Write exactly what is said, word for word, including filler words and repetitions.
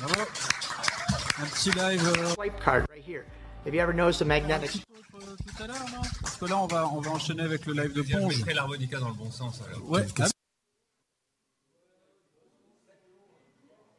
Bravo. Un petit live. Euh... Swipe card right here. Have you ever noticed a magnetic? Tout à l'heure, non? Parce que là, on va, on va enchaîner avec le live de Ponge. Je mettrai l'harmonica dans le bon sens. Alors. Ouais.